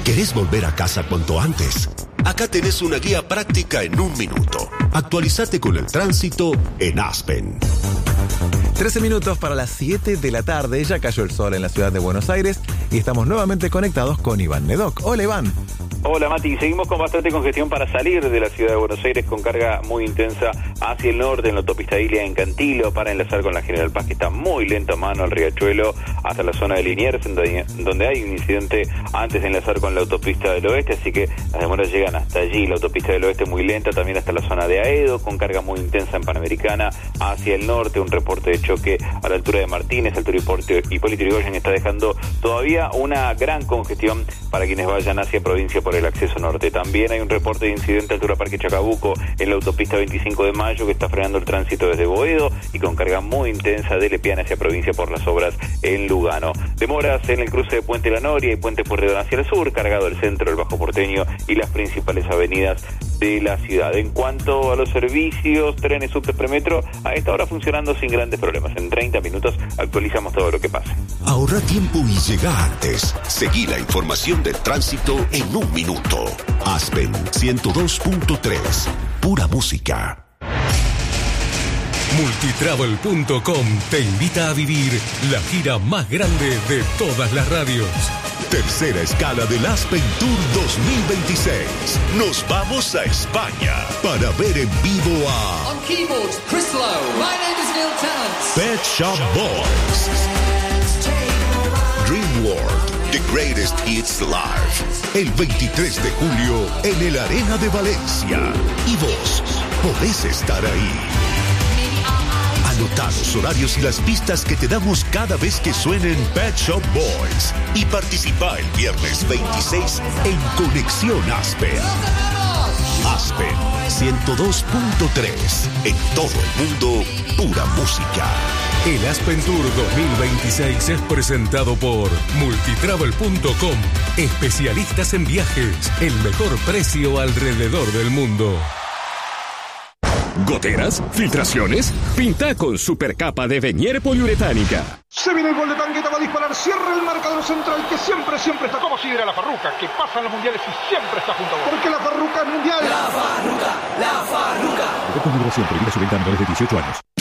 ¿Querés volver a casa cuanto antes? Acá tenés una guía práctica en 1 minuto. Actualizate con el tránsito en Aspen. 13 minutos para las 7 de la tarde. Ya cayó el sol en la ciudad de Buenos Aires y estamos nuevamente conectados con Iván Nedoc. Hola, Iván. Hola, Mati. Seguimos con bastante congestión para salir de la ciudad de Buenos Aires, con carga muy intensa hacia el norte en la autopista Ilia en Cantilo para enlazar con la General Paz, que está muy lento a mano al Riachuelo, hasta la zona de Liniers, donde hay un incidente antes de enlazar con la autopista del oeste, así que las demoras llegan hasta allí. La autopista del oeste muy lenta, también hasta la zona de Aedo, con carga muy intensa en Panamericana hacia el norte. Un reporte de choque a la altura de Martínez, altura Hipólito Yrigoyen, está dejando todavía una gran congestión para quienes vayan hacia provincia por el acceso norte. También hay un reporte de incidente a altura Parque Chacabuco en la autopista 25 de Mayo, que está frenando el tránsito desde Boedo y con carga muy intensa de Lepiana hacia provincia por las obras en Lugano. Demoras en el cruce de Puente La Noria y Puente Pueyrredón hacia el sur, cargado el centro, el Bajo Porteño y las principales avenidas de la ciudad. En cuanto a los servicios, trenes, subte, premetro, a esta hora funcionando sin grandes problemas. En 30 minutos actualizamos todo lo que pase. Ahorra tiempo y llega antes. Seguí la información del tránsito en 1 minuto. Aspen 102.3. Pura música. Multitravel.com te invita a vivir la gira más grande de todas las radios. Tercera escala del Aspen Tour 2026. Nos vamos a España para ver en vivo a... On keyboards, Chris Lowe. My name is Neil Tennant. Pet Shop Boys. Dream World, The Greatest Hits Live. El 23 de julio en el Arena de Valencia. Y vos podés estar ahí. Anotá los horarios y las pistas que te damos cada vez que suenen Pet Shop Boys. Y participa el viernes 26 en Conexión Aspen. Aspen 102.3. En todo el mundo, pura música. El Aspen Tour 2026 es presentado por Multitravel.com. Especialistas en viajes. El mejor precio alrededor del mundo. ¿Goteras? ¿Filtraciones? Pinta con supercapa de Venier poliuretánica. Se viene el gol de Tangueta, va a disparar, cierra el marcador central, que siempre está como si era la Farruca, que pasa en los mundiales y siempre está junto a vos. Porque la Farruca es mundial. La Farruca. Con moderación, prohibida su venta a menores de 18 años.